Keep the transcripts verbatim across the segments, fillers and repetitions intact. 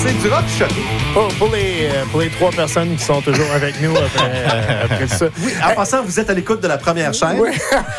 c'est du rock choqué. Pour, pour, les, pour les trois personnes qui sont toujours avec nous après, euh, après ça. Oui, en hey. passant, vous êtes à l'écoute de la première chaîne. Oui.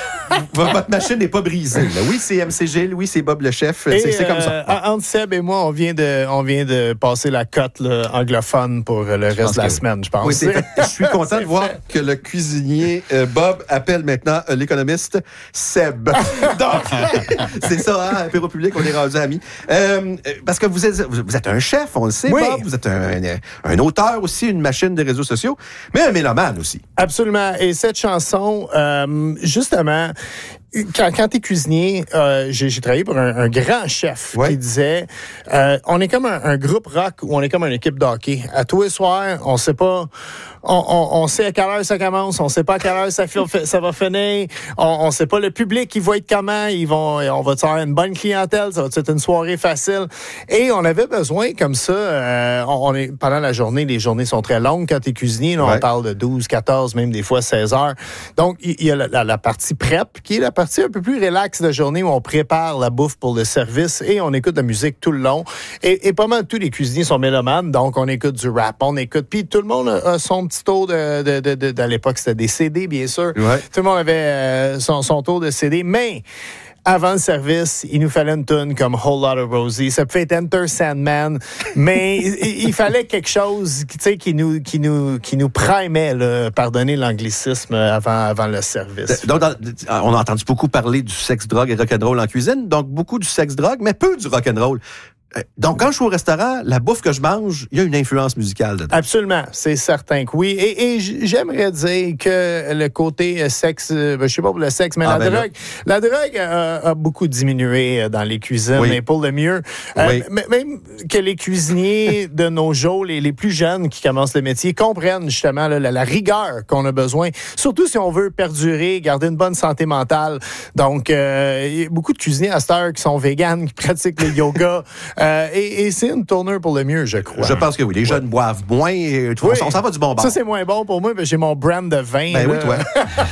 Votre machine n'est pas brisée. Là. Oui, c'est M C G, oui, c'est Bob le chef. C'est, c'est comme ça. Euh, entre Seb et moi, on vient de, on vient de passer la cote là, anglophone pour le je reste de la semaine, je pense. Oui, c'est fait. Je suis content de voir que le cuisinier euh, Bob appelle maintenant euh, l'économiste Seb. Donc, c'est ça, hein, Apéro Public, on est rendus amis. Euh, parce que vous êtes, vous êtes un chef, on le sait, oui. Bob. Vous êtes un, un, un auteur aussi, une machine de réseaux sociaux, mais un mélomane aussi. Absolument. Et cette chanson, euh, justement, Quand, quand tu es cuisinier, euh, j'ai, j'ai travaillé pour un, un grand chef ouais. qui disait euh, on est comme un, un groupe rock ou on est comme une équipe de hockey. À tous les soirs, on sait pas, on, on, on sait à quelle heure ça commence, on sait pas à quelle heure ça, fait, ça va finir, on, on sait pas le public, il va être comment, ils vont, on va avoir une bonne clientèle, ça va être une soirée facile. Et on avait besoin comme ça, euh, on, on est, pendant la journée, les journées sont très longues quand tu es cuisinier, là, ouais. on parle de douze, quatorze, même des fois seize heures. Donc, il y, y a la, la, la partie prep qui est la partie un peu plus relax de journée où on prépare la bouffe pour le service et on écoute de la musique tout le long. Et, et pas mal tous les cuisiniers sont mélomanes, donc on écoute du rap, on écoute. Puis tout le monde a son petit tour de, de, de, de, de à l'époque, c'était des C D, bien sûr. Ouais. Tout le monde avait euh, son, son tour de C D, mais avant le service, il nous fallait une tune comme Whole Lotta Rosie. Ça peut être Enter Sandman, mais il, il fallait quelque chose, tu sais, qui nous, qui nous, qui nous primait, là, pardonnez l'anglicisme, avant, avant le service. Donc, dans, on a entendu beaucoup parler du sexe, drogue et rock'n'roll en cuisine. Donc, beaucoup du sexe, drogue, mais peu du rock'n'roll. Donc, quand je suis au restaurant, la bouffe que je mange, il y a une influence musicale dedans. Absolument, c'est certain que oui. Et, et j'aimerais dire que le côté sexe, ben, je sais pas pour le sexe, mais ah, la, ben drogue, la drogue a, a beaucoup diminué dans les cuisines, oui. mais pour le mieux. Oui. Euh, même que les cuisiniers de nos jours, les, les plus jeunes qui commencent le métier, comprennent justement là, la, la rigueur qu'on a besoin, surtout si on veut perdurer, garder une bonne santé mentale. Donc, euh, il y a beaucoup de cuisiniers à cette heure qui sont véganes, qui pratiquent le yoga. Euh, et, et c'est une tournure pour le mieux, je crois. Je pense que oui. Les ouais. jeunes boivent moins. Et, oui. On s'en va du bon bord. Ça, c'est moins bon pour moi, mais j'ai mon brand de vin. Ben là. Oui, toi.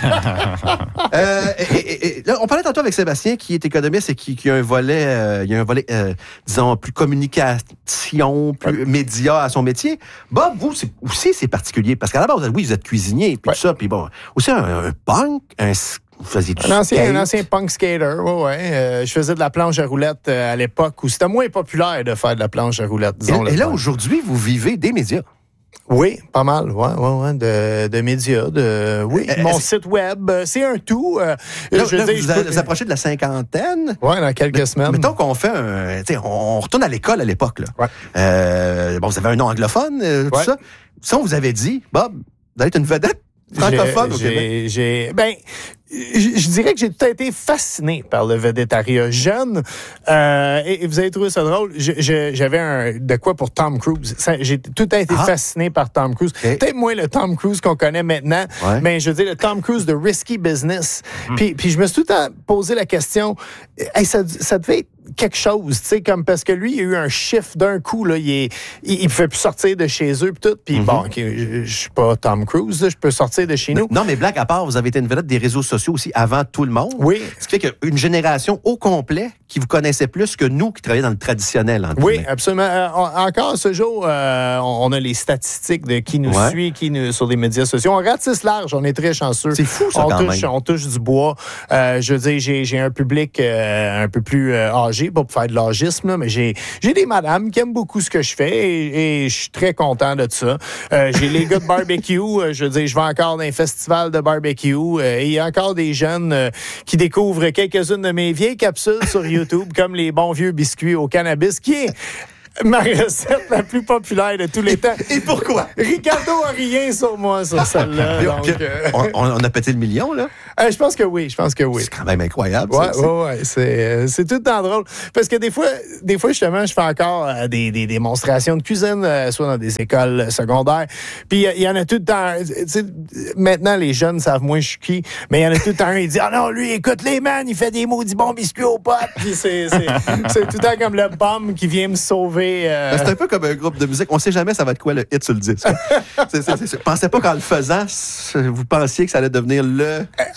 euh, et, et, et, là, on parlait tantôt avec Sébastien, qui est économiste et qui, qui a un volet, euh, il y a un volet, euh, disons, plus communication, plus ouais. média à son métier. Bob, vous c'est, aussi, c'est particulier. Parce qu'à la base, oui, vous êtes cuisinier, puis ouais. tout ça. Puis bon, aussi un, un punk, un Vous faisiez du un, ancien, un ancien punk skater, oui, oui. Euh, je faisais de la planche à roulettes euh, à l'époque où c'était moins populaire de faire de la planche à roulettes, disons. Et, et là, aujourd'hui, vous vivez des médias. Oui, pas mal, oui, oui, oui, de, de médias, de, oui, euh, mon site web, c'est un tout. Euh, là, je là, dire, vous, je peux... vous approchez de la cinquantaine. Oui, dans quelques mais, semaines. Mettons qu'on fait un, tu sais, on retourne à l'école à l'époque, là. Ouais. Euh, bon, vous avez un nom anglophone, euh, tout ouais. ça. Si on vous avait dit, Bob, vous allez être une vedette francophone j'ai, au Québec. J'ai, ben, je, je dirais que j'ai tout été fasciné par le védétariat jeune. Euh, et, et vous avez trouvé ça drôle. Je, je, j'avais un de quoi pour Tom Cruise. Ça, j'ai tout été ah. fasciné par Tom Cruise. Okay. Peut-être moins le Tom Cruise qu'on connaît maintenant, ouais. mais je veux dire le Tom Cruise de Risky Business. Mm. Puis, puis je me suis tout le temps posé la question, hey, ça, ça devait être quelque chose, tu sais, comme parce que lui, il y a eu un chiffre d'un coup, là, il est, il, il pouvait plus sortir de chez eux, puis tout, puis mm-hmm. bon, okay, je, je suis pas Tom Cruise, là, je peux sortir de chez nous. Non, mais blague à part, vous avez été une vedette des réseaux sociaux aussi avant tout le monde. Oui. Ce qui fait qu'une génération au complet qui vous connaissait plus que nous qui travaillions dans le traditionnel. Oui, absolument. Euh, on, encore ce jour, euh, on, on a les statistiques de qui nous ouais. suit, qui nous sur les médias sociaux. On ratisse large, on est très chanceux. C'est fou, ça, on quand touche, même. On touche du bois. Euh, je veux dire, j'ai, j'ai un public euh, un peu plus euh, âgé pour faire de l'âgisme, là, mais j'ai, j'ai des madames qui aiment beaucoup ce que je fais et, et je suis très content de ça. Euh, j'ai les gars de barbecue. euh, je veux dire, je vais encore dans un festival de barbecue euh, et il y a encore des jeunes euh, qui découvrent quelques-unes de mes vieilles capsules sur YouTube, comme les bons vieux biscuits au cannabis, qui est ma recette la plus populaire de tous les temps. Et pourquoi? Ricardo a rien sur moi, sur celle-là. donc, euh... on, on a pété le million, là? Euh, je pense que oui, je pense que oui. C'est quand même incroyable. Ouais, ça, ouais, ouais. C'est, c'est tout le temps drôle. Parce que des fois, des fois justement, je fais encore euh, des, des démonstrations de cuisine, euh, soit dans des écoles secondaires. Puis il y, y en a tout le temps. Tu sais, maintenant, les jeunes savent moins je suis qui, mais il y en a tout le temps un, il dit ah non, lui, écoute les man, il fait des maudits bons biscuits aux potes. Puis c'est, c'est, c'est tout le temps comme le bum qui vient me sauver. Euh... C'est un peu comme un groupe de musique. On sait jamais ça va être quoi le hit sur le disque. c'est, c'est, c'est, c'est. Pensez pas qu'en le faisant, vous pensiez que ça allait devenir le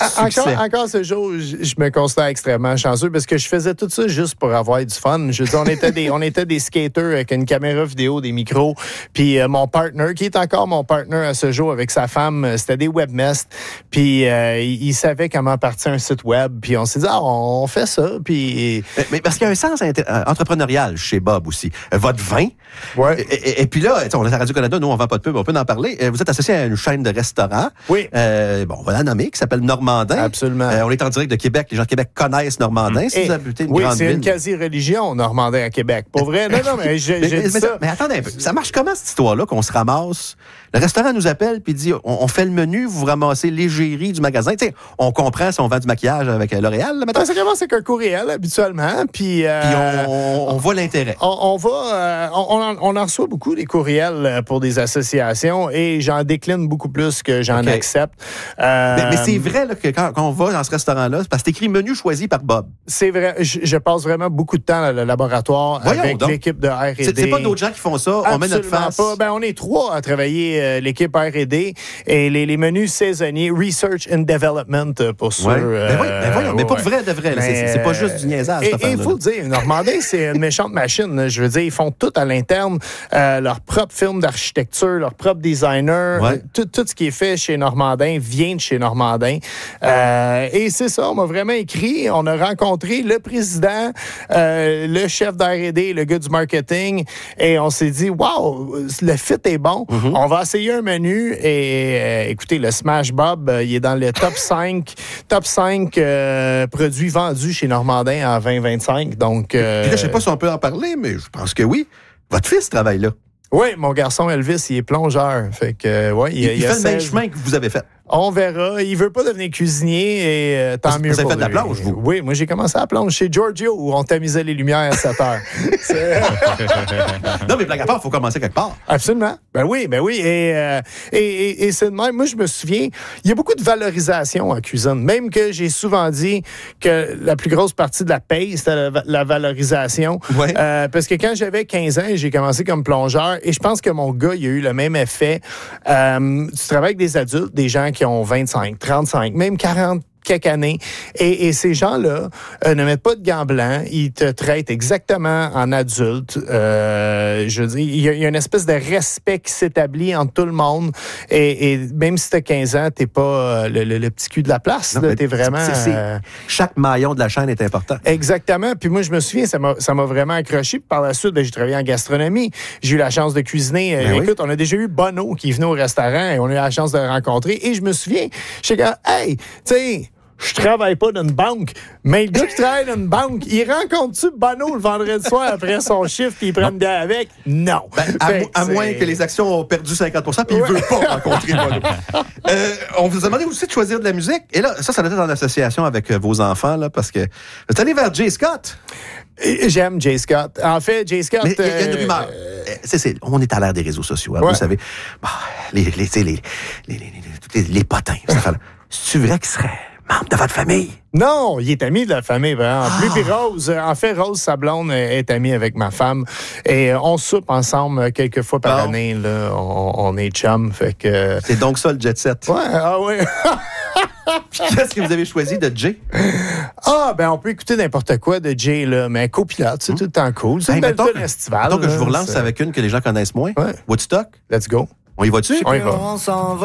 encore, encore ce jour, je, je me considère extrêmement chanceux parce que je faisais tout ça juste pour avoir du fun. Je veux dire, on était des, on était des skaters avec une caméra vidéo, des micros. Puis euh, mon partner, qui est encore mon partner à ce jour avec sa femme, c'était des webmestres. Puis euh, il, il savait comment partir un site web. Puis on s'est dit, ah, on fait ça. Puis... Mais, mais parce qu'il y a un sens inter- entrepreneurial chez Bob aussi. Euh, votre vin. Ouais. Et, et, et puis là, on est à Radio-Canada, nous, on vend pas de pub, on peut en parler. Vous êtes associé à une chaîne de restaurants. Oui. Euh, bon, on va la nommer, qui s'appelle Normandin. Absolument. Euh, on est en direct de Québec. Les gens de Québec connaissent Normandin. Mmh. Si et, vous habitez une oui, grande ville. Oui, c'est une quasi-religion, Normandin à Québec. Pour vrai? Non, non, mais j'ai, mais, j'ai mais, dit mais, ça. Mais attendez un peu. Ça marche comment, cette histoire-là, qu'on se ramasse? Le restaurant nous appelle puis dit, on, on fait le menu, vous vous ramassez l'égérie du magasin. Tu sais, on comprend si on vend du maquillage avec L'Oréal. Ben, ça commence avec un courriel, habituellement. Puis, euh, puis on, on voit l'intérêt. On, on va... Euh, on, on, on en reçoit beaucoup des courriels pour des associations et j'en décline beaucoup plus que j'en okay. accepte. Euh, mais, mais c'est vrai là, que quand, quand on va dans ce restaurant-là, c'est parce que c'est écrit menu choisi par Bob. C'est vrai. Je, je passe vraiment beaucoup de temps dans le laboratoire Voyons avec donc. l'équipe de R et D. C'est, c'est pas d'autres gens qui font ça. Absolument on met notre face. Pas. Ben, on est trois à travailler euh, l'équipe R et D et les, les menus saisonniers, Research and Development pour sûr. Ouais. Euh, ben oui, ben voyons, mais ouais. pas de vrai, de vrai. Là, c'est, c'est pas juste du niaisage. Et il faut le dire, Normandin, c'est une méchante machine. Je veux dire, ils font tout à l'interne, euh, leur propre film d'architecture, leur propre designer. Ouais. Tout, tout ce qui est fait chez Normandin vient de chez Normandin. Euh, et c'est ça, on m'a vraiment écrit. On a rencontré le président, euh, le chef d'R et D, le gars du marketing, et on s'est dit, wow, le fit est bon. Mm-hmm. On va essayer un menu. Et euh, écoutez, le Smash Bob, euh, il est dans le top cinq, top cinq euh, produits vendus chez Normandin en vingt vingt-cinq. Donc, euh, Puis là, je sais pas si on peut en parler, mais je pense que oui. Votre fils travaille là. Oui, mon garçon Elvis, il est plongeur. Fait que, ouais, il, il, il, il fait seize... le même chemin que vous avez fait. On verra. Il veut pas devenir cuisinier et euh, tant vous, mieux vous avez pour fait de la lui. plonge, vous? Oui, moi, j'ai commencé à la plonge chez Giorgio où on tamisait les lumières à sept heures. Non, mais blague à part, il faut commencer quelque part. Absolument. Ben oui, ben oui. Et, euh, et, et, et c'est de même. Moi, je me souviens, il y a beaucoup de valorisation en cuisine. Même que j'ai souvent dit que la plus grosse partie de la paye, c'était la, la valorisation. Ouais. Euh, parce que quand j'avais quinze ans, j'ai commencé comme plongeur et je pense que mon gars, il a eu le même effet. Euh, tu travailles avec des adultes, des gens qui ont vingt-cinq, trente-cinq, même quarante quelques années. Et, et ces gens-là euh, ne mettent pas de gants blancs. Ils te traitent exactement en adulte. Euh, je veux dire, il y, a, il y a une espèce de respect qui s'établit entre tout le monde. Et, et même si tu as quinze ans, tu n'es pas euh, le, le, le petit cul de la place. Tu es vraiment... C'est, c'est, euh... Chaque maillon de la chaîne est important. Exactement. Puis moi, je me souviens, ça m'a, ça m'a vraiment accroché. Puis par la suite, ben, j'ai travaillé en gastronomie. J'ai eu la chance de cuisiner. Ben Écoute, oui. on a déjà eu Bono qui venait au restaurant et on a eu la chance de le rencontrer. Et je me souviens, je suis comme, hey, tu sais, je travaille pas dans une banque, mais le gars qui travaille dans une banque, il rencontre-tu Bono le vendredi soir après son chiffre puis il prend une bière avec? Non. Ben, à, mo- à moins que les actions ont perdu cinquante pour cent puis ouais. il veut pas rencontrer Bono. euh, on vous a demandé aussi de choisir de la musique. Et là, ça, ça doit être en association avec vos enfants, là, parce que vous êtes allé vers Jay Scott. J'aime Jay Scott. En fait, Jay Scott... Mais il y a une rumeur. Euh, c'est, c'est, on est à l'ère des réseaux sociaux. Hein, ouais. Vous savez, bah, les, les, les, les, les, les, les, les potins, cette affaire-là. C'est-tu vrai qu'il serait membre de votre famille? Non, il est ami de la famille, vraiment. En plus, puis Rose, en fait, Rose, sa blonde, est amie avec ma femme. Et on soupe ensemble quelques fois par bon. année. Là. On, on est chum, fait que... C'est donc ça, le jet set. Ouais, ah oui. Qu'est-ce que vous avez choisi de Jay? Ah, ben on peut écouter n'importe quoi de Jay, là, mais copilote, c'est mmh. tout le temps cool. C'est hey, une belle festival. Donc, je vous relance c'est... avec une que les gens connaissent moins. Ouais. Woodstock. Let's go. On y va dessus? On y va.